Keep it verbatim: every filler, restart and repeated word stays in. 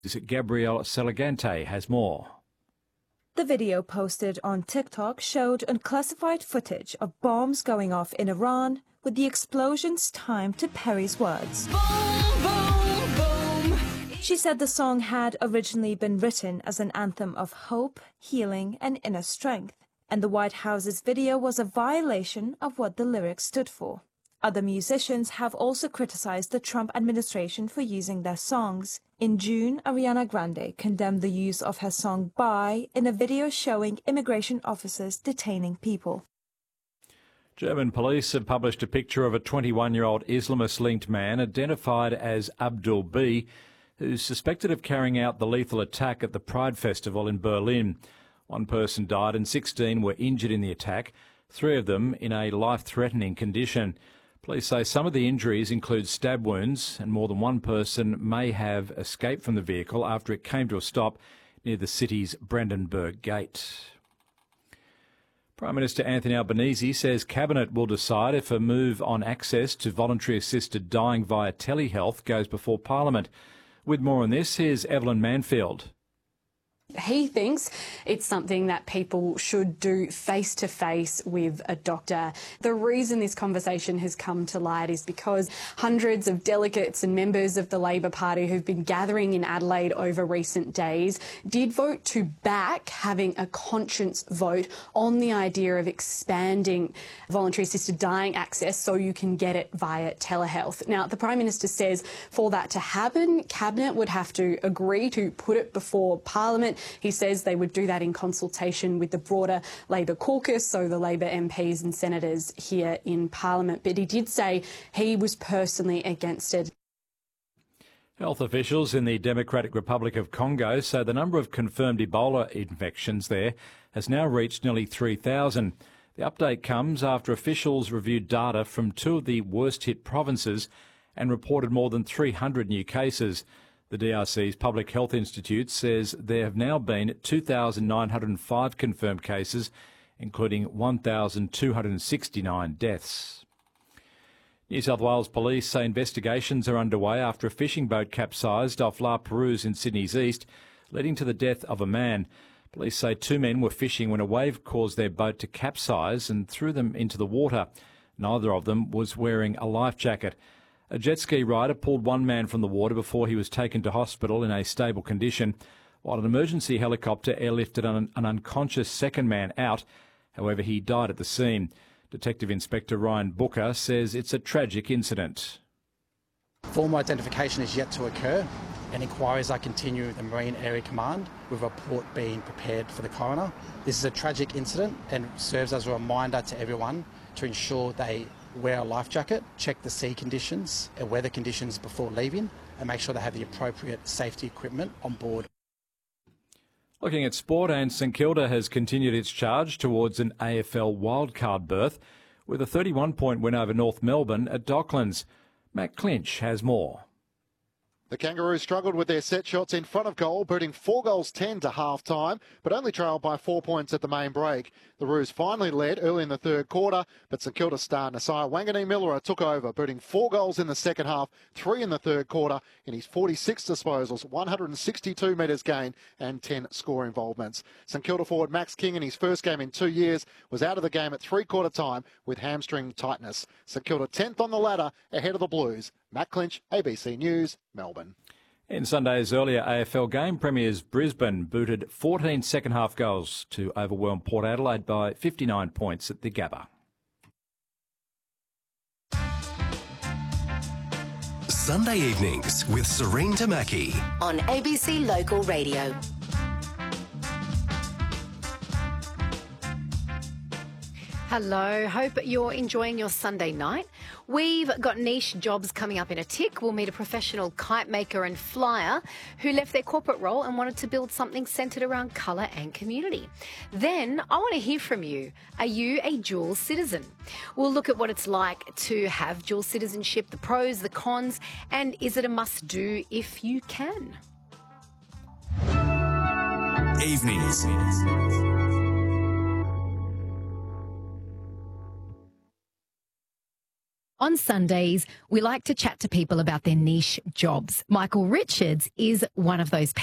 Gabrielle Salagante has more. The video posted on TikTok showed unclassified footage of bombs going off in Iran, with the explosions timed to Perry's words. Boom, boom, boom. She said the song had originally been written as an anthem of hope, healing, and inner strength, and the White House's video was a violation of what the lyrics stood for. Other musicians have also criticized the Trump administration for using their songs. In June, Ariana Grande condemned the use of her song Bye in a video showing immigration officers detaining people. German police have published a picture of a twenty-one-year-old Islamist-linked man identified as Abdul B, who's suspected of carrying out the lethal attack at the Pride Festival in Berlin. One person died and sixteen were injured in the attack, three of them in a life-threatening condition. Police say some of the injuries include stab wounds and more than one person may have escaped from the vehicle after it came to a stop near the city's Brandenburg Gate. Prime Minister Anthony Albanese says Cabinet will decide if a move on access to voluntary assisted dying via telehealth goes before Parliament. With more on this, here's Evelyn Manfield. He thinks it's something that people should do face-to-face with a doctor. The reason this conversation has come to light is because hundreds of delegates and members of the Labor Party who've been gathering in Adelaide over recent days did vote to back having a conscience vote on the idea of expanding voluntary assisted dying access so you can get it via telehealth. Now, the Prime Minister says for that to happen, Cabinet would have to agree to put it before Parliament. He says they would do that in consultation with the broader Labor caucus, so the Labor M Ps and senators here in Parliament. But he did say he was personally against it. Health officials in the Democratic Republic of Congo say the number of confirmed Ebola infections there has now reached nearly three thousand. The update comes after officials reviewed data from two of the worst-hit provinces and reported more than three hundred new cases. The D R C's Public Health Institute says there have now been two thousand nine hundred five confirmed cases, including one thousand two hundred sixty-nine deaths. New South Wales police say investigations are underway after a fishing boat capsized off La Perouse in Sydney's east, leading to the death of a man. Police say two men were fishing when a wave caused their boat to capsize and threw them into the water. Neither of them was wearing a life jacket. A jet ski rider pulled one man from the water before he was taken to hospital in a stable condition, while an emergency helicopter airlifted an, an unconscious second man out. However, he died at the scene. Detective Inspector Ryan Booker says it's a tragic incident. Formal identification is yet to occur, and inquiries are continuing at the Marine Area Command, with a report being prepared for the coroner. This is a tragic incident and serves as a reminder to everyone to ensure they wear a life jacket, check the sea conditions and weather conditions before leaving, and make sure they have the appropriate safety equipment on board. Looking at sport, and St Kilda has continued its charge towards an A F L wildcard berth with a thirty-one point win over North Melbourne at Docklands. Matt Clinch has more. The Kangaroos struggled with their set shots in front of goal, beating four goals ten to half-time, but only trailed by four points at the main break. The Roos finally led early in the third quarter, but St Kilda star Nasiah Wanganeen-Millera took over, beating four goals in the second half, three in the third quarter, in his forty-six disposals, one hundred sixty-two metres gained and ten score involvements. St Kilda forward Max King, in his first game in two years, was out of the game at three-quarter time with hamstring tightness. St Kilda tenth on the ladder, ahead of the Blues. Matt Clinch, A B C News, Melbourne. In Sunday's earlier A F L game, Premiers Brisbane booted fourteen second-half goals to overwhelm Port Adelaide by fifty-nine points at the Gabba. Sunday evenings with Serene Tamaki on A B C Local Radio. Hello, hope you're enjoying your Sunday night. We've got niche jobs coming up in a tick. We'll meet a professional kite maker and flyer who left their corporate role and wanted to build something centred around colour and community. Then I want to hear from you. Are you a dual citizen? We'll look at what it's like to have dual citizenship, the pros, the cons, and is it a must-do if you can? Evenings. On Sundays, we like to chat to people about their niche jobs. Michael Richards is one of those people.